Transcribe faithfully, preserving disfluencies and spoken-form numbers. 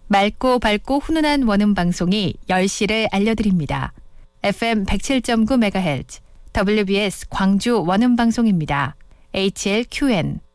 맑고 밝고 훈훈한 원음 방송이 열 시를 알려드립니다. 에프엠 백칠 점 구 메가헤르츠 더블유비에스 광주 원음 방송입니다. 에이치엘큐엔